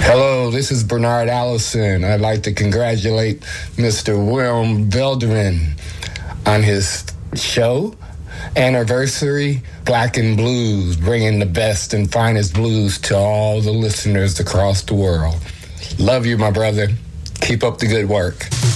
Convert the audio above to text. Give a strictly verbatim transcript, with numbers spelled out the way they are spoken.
Hello, this is Bernard Allison. I'd like to congratulate Mister Wilm Belderin on his show, Anniversary Black and Blues, bringing the best and finest blues to all the listeners across the world. Love you, my brother. Keep up the good work.